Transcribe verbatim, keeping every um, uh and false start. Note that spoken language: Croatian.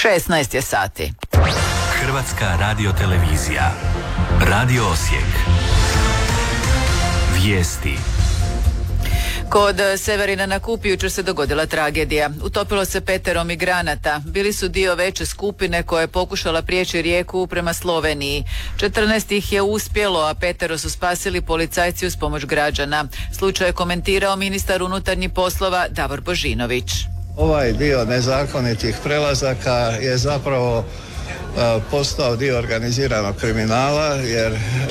šesnaest je sati. Hrvatska radiotelevizija. Radio Osijek. Vijesti. Kod Severina na Kupi jučer se dogodila tragedija. Utopilo se petero migranata. Bili su dio veće skupine koja je pokušala prijeći rijeku prema Sloveniji. četrnaest ih je uspjelo, a petero su spasili policajci uz pomoć građana. Slučaj je komentirao ministar unutarnjih poslova Davor Božinović. Ovaj dio nezakonitih prelazaka je zapravo postao dio organiziranog kriminala, jer